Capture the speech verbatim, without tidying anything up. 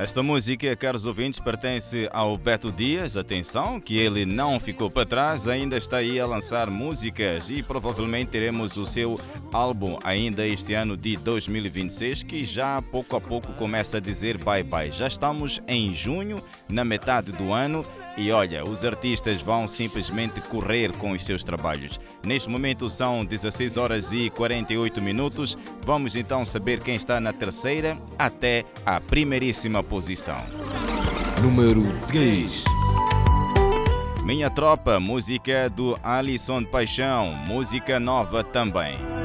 Esta música, caros ouvintes, pertence ao Beto Dias. Atenção, que ele não ficou para trás, ainda está aí a lançar músicas e provavelmente teremos o seu álbum ainda este ano de dois mil e vinte e seis, que já pouco a pouco começa a dizer bye bye. Já estamos em junho, na metade do ano, e olha, os artistas vão simplesmente correr com os seus trabalhos. Neste momento são dezesseis horas e quarenta e oito minutos. Vamos então saber quem está na terceira até a primeiríssima posição. Número três. Minha Tropa, música do Alisson Paixão, música nova também.